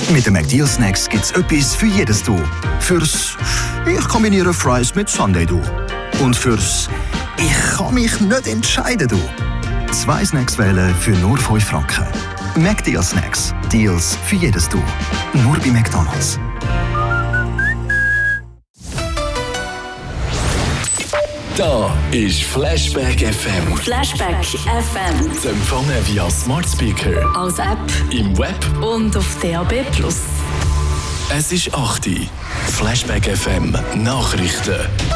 Mit den McDeal Snacks gibt's etwas für jedes Du. Fürs «Ich kombiniere Fries mit Sundae Du». Und fürs «Ich kann mich nicht entscheiden Du». 2 Snacks wählen für nur 5 Franken. McDeal Snacks. Deals für jedes Du. Nur bei McDonald's. Da ist Flashback FM. Flashback FM. Zu empfangen via Smart Speaker, Als App im Web und auf DAB+. Es ist 8 Uhr. Flashback FM Nachrichten.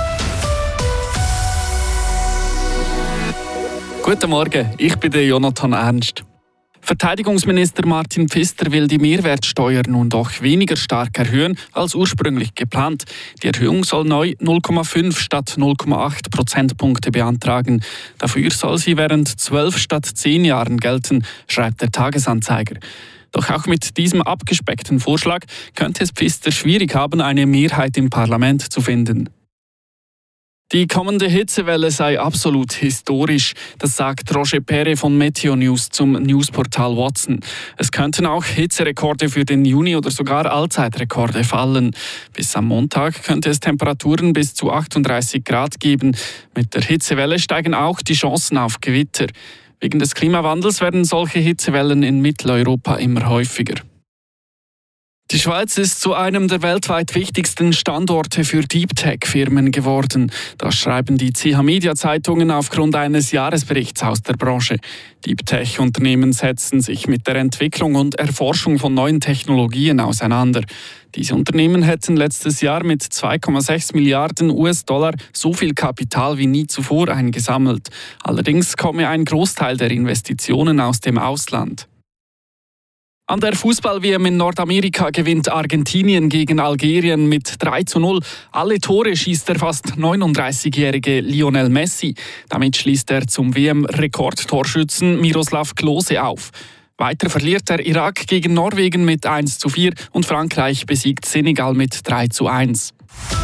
Guten Morgen, ich bin der Jonathan Ernst. Verteidigungsminister Martin Pfister will die Mehrwertsteuer nun doch weniger stark erhöhen als ursprünglich geplant. Die Erhöhung soll neu 0,5 statt 0,8 Prozentpunkte beantragen. Dafür soll sie während 12 statt 10 Jahren gelten, schreibt der Tagesanzeiger. Doch auch mit diesem abgespeckten Vorschlag könnte es Pfister schwierig haben, eine Mehrheit im Parlament zu finden. Die kommende Hitzewelle sei absolut historisch, das sagt Roger Perret von Meteo News zum Newsportal Watson. Es könnten auch Hitzerekorde für den Juni oder sogar Allzeitrekorde fallen. Bis am Montag könnte es Temperaturen bis zu 38 Grad geben. Mit der Hitzewelle steigen auch die Chancen auf Gewitter. Wegen des Klimawandels werden solche Hitzewellen in Mitteleuropa immer häufiger. Die Schweiz ist zu einem der weltweit wichtigsten Standorte für Deep-Tech-Firmen geworden. Das schreiben die CH-Media-Zeitungen aufgrund eines Jahresberichts aus der Branche. Deep-Tech-Unternehmen setzen sich mit der Entwicklung und Erforschung von neuen Technologien auseinander. Diese Unternehmen hätten letztes Jahr mit 2,6 Milliarden US-Dollar so viel Kapital wie nie zuvor eingesammelt. Allerdings komme ein Großteil der Investitionen aus dem Ausland. An der Fußball-WM in Nordamerika gewinnt Argentinien gegen Algerien mit 3:0. Alle Tore schießt der fast 39-jährige Lionel Messi. Damit schließt er zum WM-Rekordtorschützen Miroslav Klose auf. Weiter verliert der Irak gegen Norwegen mit 1:4 und Frankreich besiegt Senegal mit 3:1.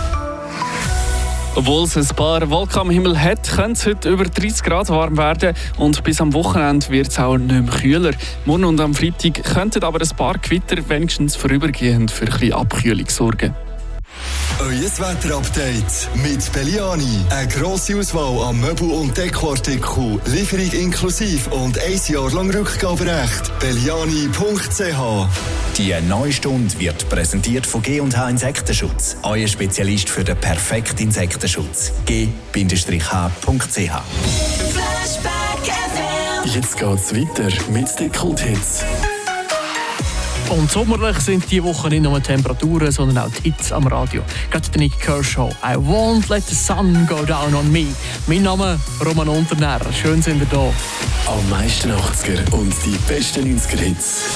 Obwohl es ein paar Wolken am Himmel hat, könnte es heute über 30 Grad warm werden und bis am Wochenende wird es auch nicht mehr kühler. Morgen und am Freitag könnten aber ein paar Gewitter wenigstens vorübergehend für ein bisschen Abkühlung sorgen. Euer Wetterupdate mit Belliani. Eine grosse Auswahl an Möbel- und Dekoartikeln, Lieferung inklusive und 1 Jahr lang Rückgaberecht. Belliani.ch. Die neue Stunde wird präsentiert von G&H Insektenschutz. Euer Spezialist für den perfekten Insektenschutz. G-H.ch. Jetzt geht's weiter mit den Kulthits. Und sommerlich sind diese Woche nicht nur Temperaturen, sondern auch die Hits am Radio. Gerade der Nick Kershaw. I won't let the sun go down on me. Mein Name Roman Unternährer. Schön sind wir da. Am meisten 80er und die besten 90er Hits.